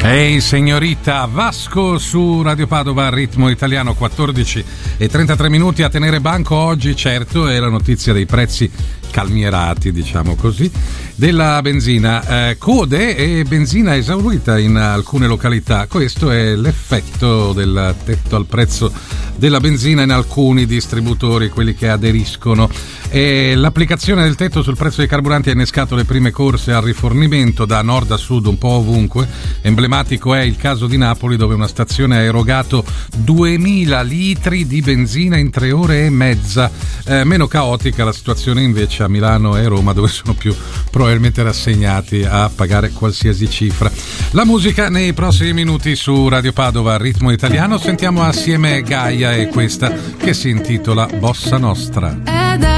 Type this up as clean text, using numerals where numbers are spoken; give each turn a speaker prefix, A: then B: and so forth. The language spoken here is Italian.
A: Ehi signorita, Vasco su Radio Padova, ritmo italiano, 14:33 a tenere banco oggi, certo, è la notizia dei prezzi calmierati, diciamo così, della benzina, code e benzina esaurita in alcune località. Questo è l'effetto del tetto al prezzo della benzina in alcuni distributori, quelli che aderiscono. E l'applicazione del tetto sul prezzo dei carburanti ha innescato le prime corse al rifornimento da nord a sud un po' ovunque. Emblematico è il caso di Napoli, dove una stazione ha erogato 2000 litri di benzina in 3 ore e mezza. Meno caotica la situazione invece a Milano e Roma, dove sono più probabilmente rassegnati a pagare qualsiasi cifra. La musica nei prossimi minuti su Radio Padova, ritmo italiano. Sentiamo assieme Gaia e questa che si intitola Bossa Nostra.